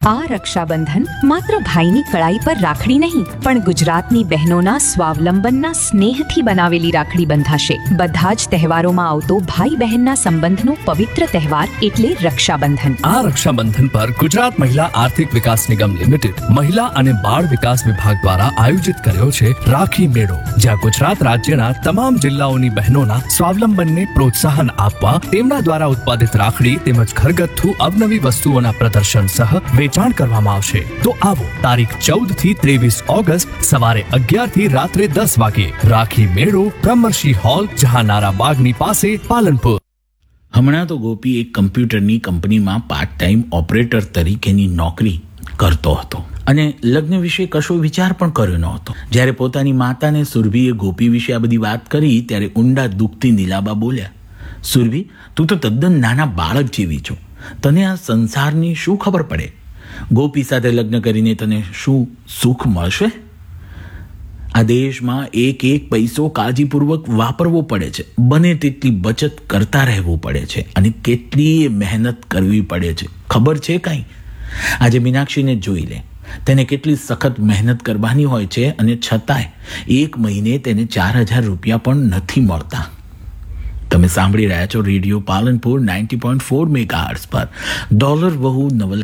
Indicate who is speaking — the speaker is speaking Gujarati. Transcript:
Speaker 1: આ રક્ષાબંધન માત્ર ભાઈની કળાઈ પર રાખડી નહીં, પણ ગુજરાતની બહેનોના સ્વાવલંબનના સ્નેહથી બનાવેલી રાખડી બંધાશે. બધા જ તહેવારોમાં આવતો ભાઈ બહેનના સંબંધનો પવિત્ર તહેવાર એટલે રક્ષાબંધન.
Speaker 2: આ રક્ષાબંધન પર ગુજરાત મહિલા આર્થિક વિકાસ નિગમ લિમિટેડ મહિલા અને બાળ વિકાસ વિભાગ દ્વારા આયોજિત કર્યો છે રાખી મેળો, જ્યાં ગુજરાત રાજ્યના તમામ જિલ્લાઓની બહેનોના સ્વાવલંબનને પ્રોત્સાહન આપવા તેમના દ્વારા ઉત્પાદિત રાખડી તેમજ ઘરગથ્થુ અવનવી વસ્તુઓના પ્રદર્શન સહ વેચાણ કરવામાં આવશે. તો આવો તારીખ 14 થી 23 ઓગસ્ટ સવારે 11 થી રાત્રે 10 વાગે રાખી મેળો, બ્રહ્મર્ષિ હોલ, જહાનારા બાગની પાસે, પાલનપુર.
Speaker 3: હમણાં તો ગોપી એક કમ્પ્યુટરની કંપનીમાં પાર્ટ ટાઈમ ઓપરેટર તરીકેની નોકરી કરતો હતો અને લગ્ન વિશે કશો વિચાર પણ કર્યો નહોતો. જ્યારે પોતાની માતાને સુરભીએ ગોપી વિશે આ બધી વાત કરી ત્યારે ઊંડા દુઃખથી નીલાબા બોલ્યા, સુરભી, તું તો તદ્દન નાના બાળક જેવી છો. તને આ સંસારની શું ખબર પડે? ગોપી સાથે લગ્ન કરીને તને શું સુખ મળશે? આ દેશમાં એક એક પૈસો કાળજીપૂર્વક વાપરવો પડે છે, બને તેટલી બચત કરતા રહેવું પડે છે અને કેટલી મહેનત કરવી પડે છે ખબર છે કાંઈ? આજે મીનાક્ષીને જોઈ લે, તેને કેટલી સખત મહેનત કરવાની હોય છે અને છતાંય એક મહિને તેને 4,000 રૂપિયા પણ નથી મળતા. તમે સાંભળી રહ્યા છો રેડિયો પાલનપુર 90.4 મેગાહર્ટ્ઝ પર ડોલર વહુ નવલ